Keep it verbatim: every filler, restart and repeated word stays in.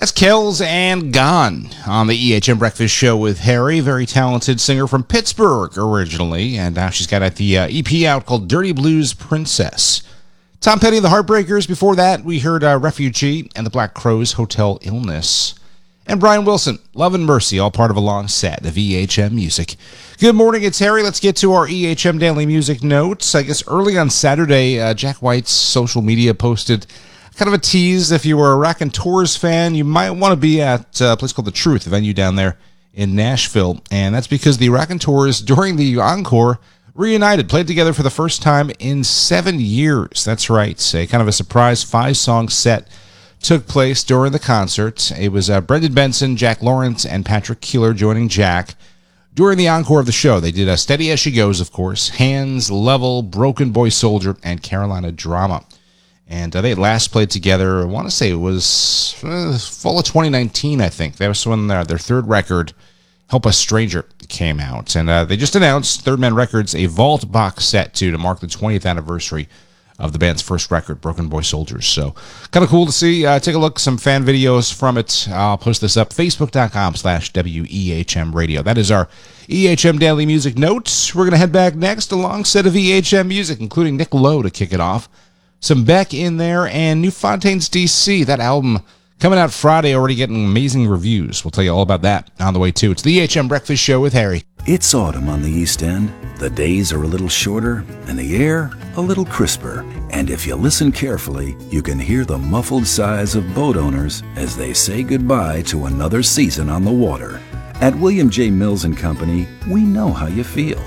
That's Kells and Gone on the E H M Breakfast Show with Harry, very talented singer from Pittsburgh originally, and now she's got the uh, E P out called Dirty Blues Princess. Tom Petty and the Heartbreakers. Before that, we heard uh, Refugee and the Black Crowes, Hotel Illness. And Brian Wilson, Love and Mercy, all part of a long set of E H M music. Good morning, it's Harry. Let's get to our E H M Daily Music Notes. I guess early on Saturday, uh, Jack White's social media posted kind of a tease. If you were a Raconteurs fan, you might want to be at a place called The Truth, a venue down there in Nashville. And that's because the Raconteurs, during the encore, reunited, played together for the first time in seven years. That's right. A kind of a surprise five-song set took place during the concert. It was uh, Brendan Benson, Jack Lawrence, and Patrick Keeler joining Jack. During the encore of the show, they did a Steady As She Goes, of course, Hands, Level, Broken Boy Soldier, and Carolina Drama. And uh, they had last played together, I want to say it was uh, fall of twenty nineteen, I think. That was when their, their third record, Help a Stranger, came out. And uh, they just announced, Third Man Records, a Vault box set, too, to mark the twentieth anniversary of the band's first record, Broken Boy Soldiers. So kind of cool to see. Uh, take a look, some fan videos from it. I'll post this up, facebook.com slash WEHM radio. That is our E H M Daily Music Notes. We're going to head back next, a long set of E H M music, including Nick Lowe to kick it off. Some Beck in there, and New Fontaines D C. That album coming out Friday, already getting amazing reviews. We'll tell you all about that on the way, too. It's the E H M Breakfast Show with Harry. It's autumn on the East End. The days are a little shorter, and the air a little crisper. And if you listen carefully, you can hear the muffled sighs of boat owners as they say goodbye to another season on the water. At William J. Mills and Company, we know how you feel.